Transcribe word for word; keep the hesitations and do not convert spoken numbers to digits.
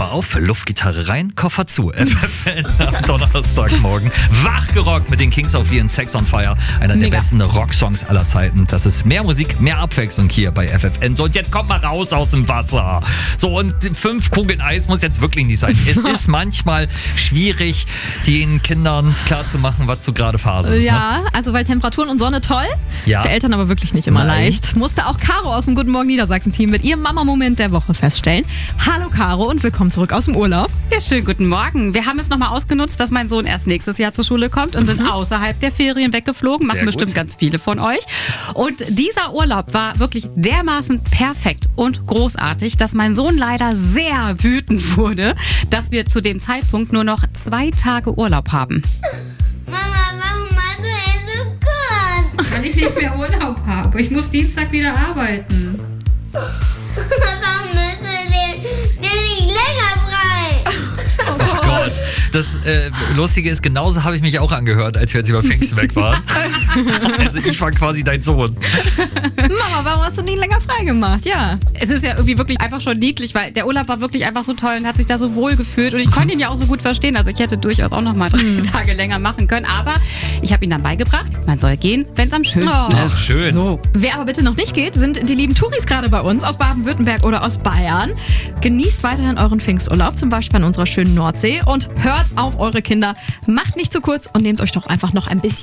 Kopfhörer auf, Luftgitarre rein, Koffer zu. F F N am Donnerstagmorgen. Wachgerockt mit den Kings of Leon, Sex on Fire. Einer Mega. der besten Rocksongs aller Zeiten. Das ist mehr Musik, mehr Abwechslung hier bei F F N. So, und jetzt kommt mal raus aus dem Wasser. So, und fünf Kugeln Eis muss jetzt wirklich nicht sein. Es ist manchmal schwierig, den Kindern klarzumachen, was so gerade Phase ist. Ja, also weil Temperaturen und Sonne toll, Ja. für Eltern aber wirklich nicht immer Nein. leicht. Musste auch Caro aus dem Guten Morgen Niedersachsen-Team mit ihrem Mama-Moment der Woche feststellen. Hallo Caro und willkommen zurück aus dem Urlaub. Ja, schönen guten Morgen. Wir haben es nochmal ausgenutzt, dass mein Sohn erst nächstes Jahr zur Schule kommt und sind außerhalb der Ferien weggeflogen. Sehr Machen bestimmt gut. ganz viele von euch. Und dieser Urlaub war wirklich dermaßen perfekt und großartig, dass mein Sohn leider sehr wütend wurde, dass wir zu dem Zeitpunkt nur noch zwei Tage Urlaub haben. Mama, warum machst du es so kurz? Weil ich nicht mehr Urlaub habe. Ich muss Dienstag wieder arbeiten. Warum nimmst du den, den nicht länger frei? Oh Gott. Das äh, Lustige ist, genauso habe ich mich auch angehört, als wir jetzt über Pfingsten weg waren. Also ich war quasi dein Sohn. Mama, warum hast du nicht länger frei gemacht? Ja. Es ist ja irgendwie wirklich einfach schon niedlich, weil der Urlaub war wirklich einfach so toll und hat sich da so wohl gefühlt. Und ich konnte ihn ja auch so gut verstehen. Also ich hätte durchaus auch noch mal drei Tage länger machen können. Aber ich habe ihn dann beigebracht, man soll gehen, wenn es am schönsten Oh. ist. Ach, schön. So. Wer aber bitte noch nicht geht, sind die lieben Touris gerade bei uns aus Baden-Württemberg oder aus Bayern. Genießt weiterhin euren Pfingsturlaub, zum Beispiel an unserer schönen Nordsee, und hört auf eure Kinder. Macht nicht zu kurz und nehmt euch doch einfach noch ein bisschen